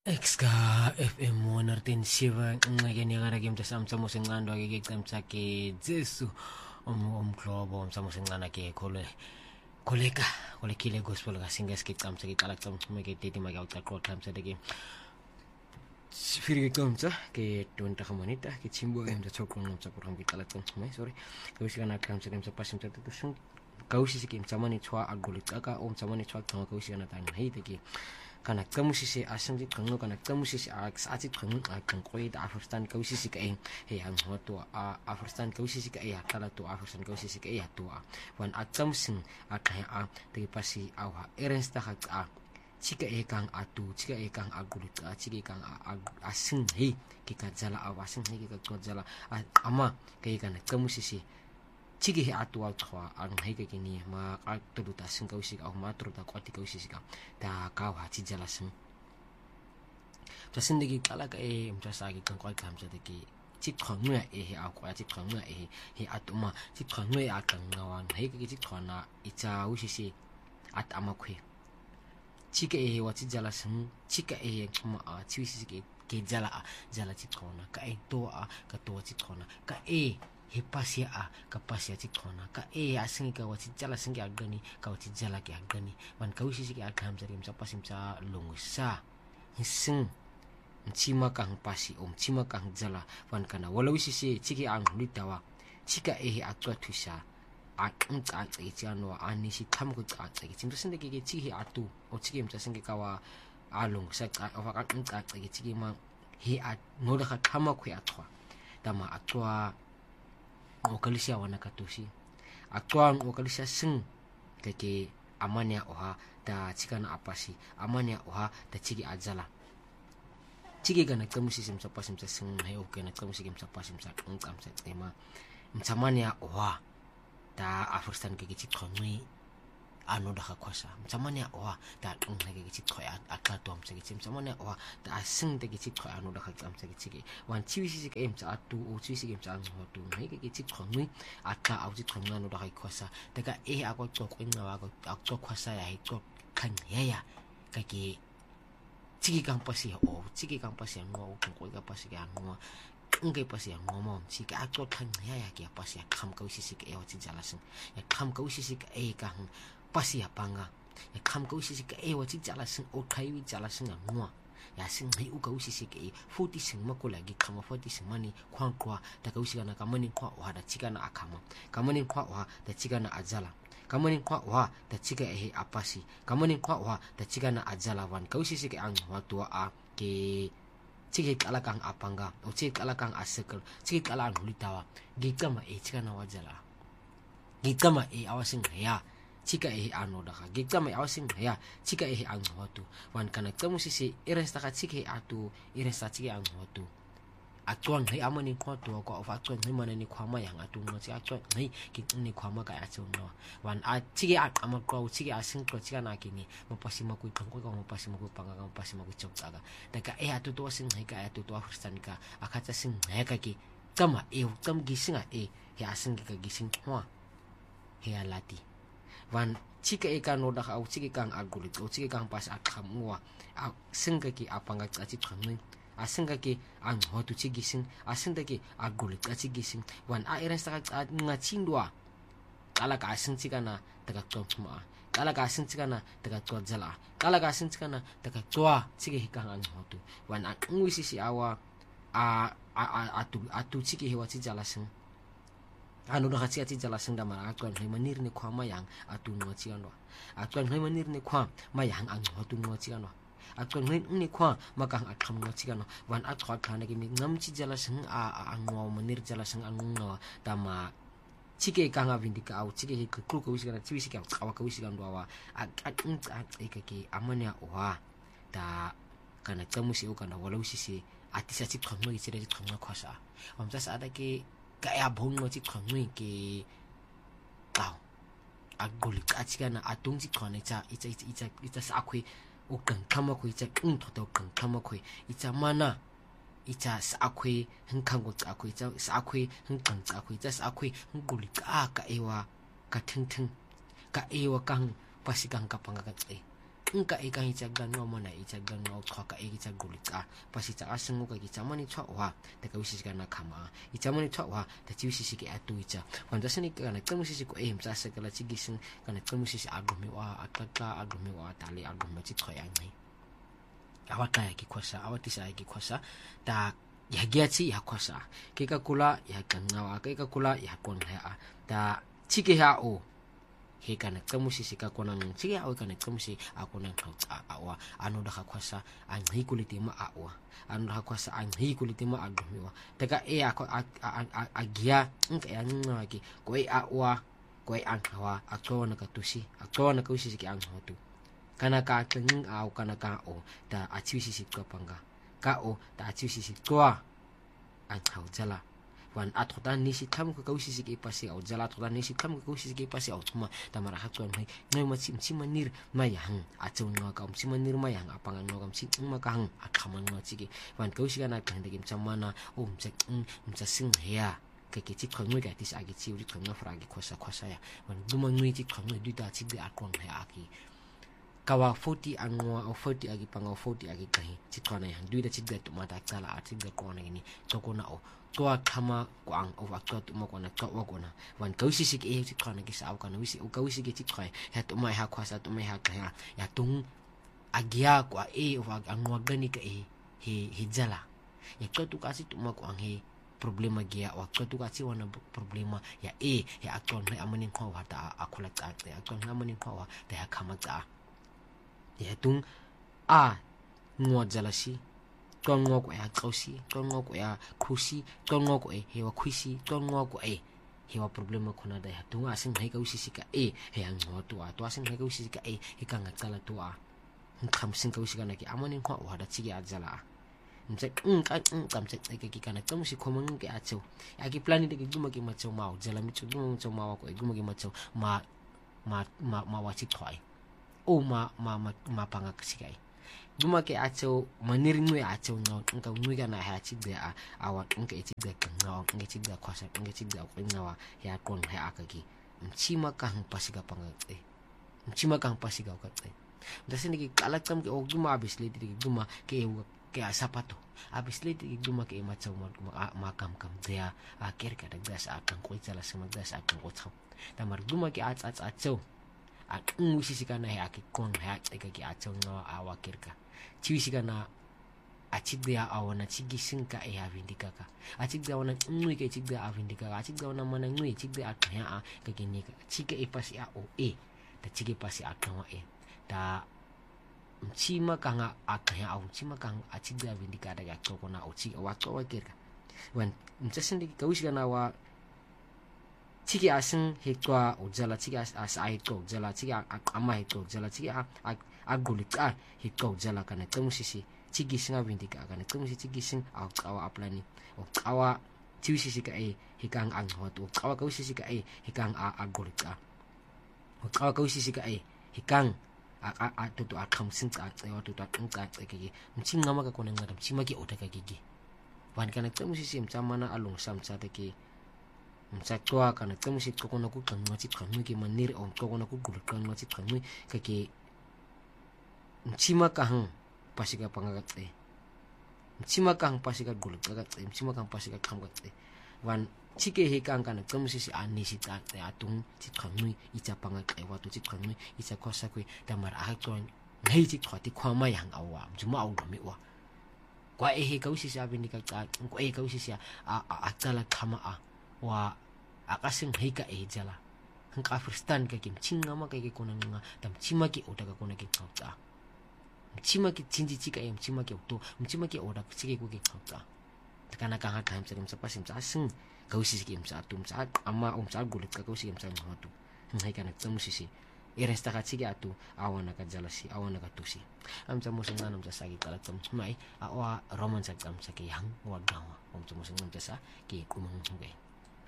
Exka FM 107 ngeke ngikarake mntasamtsamo sencane ake kecemtsa ke Jesu umhlobo umsamo sencane ke kolekile gospel kasinga sikicamtsa ke qala camthume ke tete make awucaqoqa mseke sifiri ke camtsa ke 20 khamonita ke chimbo mtsaqoqa mtsaqoqa ke qala camthume sorry ke usikana camtsa ke mtsapasi mtsatatu sun kawusisi ke mtsamani tshwa agolitsaka o mtsamani tshwa qanga kawusikana tanga haite ke kana qamusisi asengi qanqo kana qamusisi aksi qanqo qanqoida afstan kawusisi ka he anghoto afstan kawusisi ka ya qala to afstan kawusisi ka ya to wan aqamsin aqha te pasi awa erensta ha chika ekang atu chika ekang agulita chika ekang asin he ke ka jala awasin he ke ka jala ama ke kana qamusisi chiki he atu atwa ang heke kini ma aktu ta sing kausik au matru ta kwati kausik ka ta ka wa chi jala sing ta sindigi kala ka mtasa ki kan kwai kam sa de ki chi thongwe he au kwa chi thongwe he atuma chi thongwe akang ngawan heke ki chi thona icha usisi at amakwe chike he wa chi jala sing chika ma chi usisi ke jala chi thona ka to ka to chi thona ka he pasia kapasia tikona ka asingi ka wati jala singi agani ka wati jala ki agani man ka usisi ki agam jari msa pasim sa lungusa sing mchima kang pasi mchima kang jala wan kana wala usisi chiki ang litawa chika atwa tusa akmta tsiano anisi thamku tsa chimto sinde ki chiki atu o chiki msa singi kawa alung sa ova akmta chiki ma he at noda ka thama khu atwa tama atwa okalisia wana katusi aktuang okalisia sing keke amania oha ta chikana apasi amania oha ta chiki ajala chiki kana kamusi simsa pasimsa sing hayo kana kamusi simsa pasimsa kamsa tema msamania oha ta afrstan keke chikoni ano da kwasa msamania oha ta keke chikoi akato amsa keke msamania oha ta sing keke chikoi ano da kamsa keke wan chiwisi ke emsa atu o chiwisi ke emsa atu keke chikoni ata au chikoni ano da kwasa daga ako tsoko ngawa ako kwasa ya hito kan yaya keke chiki kampasi o chiki kampasi ngo ko ka pasi ka ngo ngai pasi ngo mo chiki ako kan yaya ke pasi kam ka usisi ke o chijalasin ya kam ka usisi ke ka pasi apanga ya kam ka usisi ke wa chijalasin o kai wi jalasin ngo ya sing hi u ka usisi ke 40 sing makola gi kama 40 sing mani kwang kwa da ka usika na kamani kwa wa da chika na akama kamani kwa wa da chika na ajala kamani kwa wa da chika apasi kamani kwa wa da chika na ajala wan ka usisi ke ang wa to ke chiki kala kang apanga o chiki kala kang asekal chiki kala ang hulitawa gi kama chika na wajala gi kama awasing ya chika ano daka gi kama awasing ya chika ang watu wan kana kamu sisi iresta ka chiki atu iresta chiki ang watu atuang amani kwa to ko of atuang mana ni kwama yang atu ngoti atuang ki ni kwama ka atu no wan chiki ama ko chiki asing ko chika na kini mapasi maku tangko ko mapasi maku panga ko mapasi maku choksaga daga atu to sing ka atu to afstan ka akata sing ka ki kama kam gisinga ya asing ka gising kwa he alati wan chika no da au chiki kang agulit o chiki kang pas akhamwa singa ki apanga chachi khamni asinga ki ang hotu chigi sing asinga ki agulit chachi gising wan iran sa nga chindwa kala ka asin chika na daga toma kala ka asin chika na daga jala kala ka asin chika na daga toa chigi kang ang hotu wan ngwisi si awa atu chiki hewa chi jala sing ano da khatsi ati jala sing dama atwan hay manir ni kwa mayang atu no chi ano atwan hay manir ni kwa mayang ang hotu no chi ano atwan hay ni kwa makang akham no chi ano wan atwa khana ki ngam chi jala sing ang no manir jala sing ang no dama chike kanga vindika au chike ku ko wisika chi wisika awa ka wisika ndo awa ke amania oha ta kana tamusi o kana wala wisisi atisa chi thongno chi re thongno khosa amsa sa ada ke kaya bongo chi thongni ke tao agoli achigana atung chi thone cha ita sa khoi o kan kama khoi cha to kan kama khoi ita mana ita sa khoi hin kango cha khoi cha sa khoi hin kan cha khoi cha sa khoi goli ka ewa ka thing ka ewa kang pasikang kapanga ka nka e ka hitsa no mona itsa no tshwaka e kitsa gulitsa pasitsa asengo ka kitsa mani tshwa ta ka wisisi kana khama itsa mani tshwa ta tsiwisisi ke atuitsa wanda sini kana tsamusisi ko mtsa sekala tsigisin kana tsamusisi agumiwa atata agumiwa tali agumati tshwayang awata ya kikwasa awatisa ya kikwasa ta yagiatsi yakwasa keka kula ya kangawa keka kula ya konha ta chike ha o he kana tsamusisi ka kona chike ha o kana tsamusi akona khotsa awa anoda khakwasa angi kulitima awa anoda khakwasa angi kulitima agumiwa taka e agia nka ya ngaki ko e awa ko e ankawa atona katusi atona kausisi ki anghotu kana ka tling au kana ka o ta achiwisisi kapanga ka o ta achiwisisi toa an haujala wan athotan nisi tham ka usisi ke pasi au jala athotan nisi tham ka usisi ke pasi au tuma tamara hatsuan ngai machim mayang achau no ka manir mayang apanga no ka ma ka hang akhaman no chiki wan ka usika na khande kim chamana o mcha sing hea ke chi khongwe ka tis agi chi uri khongna fragi khosa ya wan duma ngui chi khongwe duta chi de akon he aki kawa 40 angwa o 40 agi panga o 40 agi kai chitwana ya duida chidga tumata kala atigga kona gini tokona o toa khama kwang o wakto tuma kona twa kona wan kausisi ke chitwana ki saw kana wisi o kausi ke chitkhai ha tuma ha khwasa tuma ha kaya ya tung agia kwa wa angwa gani ka he jala ya tu kasi tuma kwang he problema gia wa tu kasi wana problema ya ya akon ha amani khwa ta akula ta akon amani khwa ta ha khama ta ya tung ngwa jalasi ngwa ko ya kausi ngwa ko ya khusi ngwa ko hewa khusi ngwa ko hewa problema khona da ya tung asing hai kausi sika he ngwa to asing hai kausi sika he ka ngala to kham sing kausi kana ki amani khwa wa da chigi ajala nje kam che ke kana kamusi khomang ke acho ya ki plani de guma ki macho mau jala mi chu guma macho mau ko guma ki macho ma wa chi thoi o ma panga kasikai duma ke acho manir ngwe acho no nka ngwe kana ha chi de awa nka chi de kangawa nka chi de kwasa nka chi de kwinawa ya kon ha akaki mchima ka hang pasiga panga mchima ka hang pasiga ka dasini ki kalatam ke oguma abisle de guma ke sapato abisle de guma ke macho ma kam dia akhir kada gas akan ko jala sama gas akan ko tsam tamar guma ke acho wisisi kana he akikon ha tseka ki achau no awakirka chiwisi kana achigya awana chigisinka e havindika ka achigya wana ngui ke chigya avindika achigya wana mana ngui chigya akya ka kinika chike e pasi a o ta chike pasi akwa ta mchima kanga akya au mchima kanga achigya avindika daga chokona o chi wa wakirka wan mchasindi ka wisi kana wa chiki asing hekwa ujala chiki asai to ujala chiki ama hekwa ujala chiki agulika hekwa ujala kana temusisi chiki singa vindika kana temusisi chiki sing awa aplani awa chiwisisi ka hekang anghoto awa kausisi ka hekang agulika awa kausisi ka hekang tutu akham sing ka tutu akangka ke mchinga maka kona ngada mchimaki otaka gigi wan kana temusisi mchamana alung samcha ke mchakwa kana temusi kokona ku kanwa chi kanwa ki manir on kokona ku gul kanwa chi kanwa ke mchima kahang pasika pangagatse mchima kahang pasika gul kagatse mchima kahang pasika khamgatse wan chike he kang kana temusi si anisi ta atung chi kanwa icha pangatse watu chi kanwa icha khosa ku tamar a ton ngai chi khoti khwama yang awa mjuma au gami wa kwa he kausi sa bindika ka ko kausi sa atala khama wa akasing hika jala hangka firstan ka kim chinga ma ka kona nga tam chima ki oda ka kona ki khawta chima ki chinji chika chima ki to chima ki oda chike ko ki khawta takana ka ha time sa pasim sa sing kausi ki sa tum sa ama sa gulit ka kausi sa ngatu ngai kana tsamusisi iresta ka chike atu awana ka jalasi awana ka tusi sa musanga nam sa sagi kala tam mai awa roman sa kam sa ki hang wa gawa sa musanga sa ki kumang ngai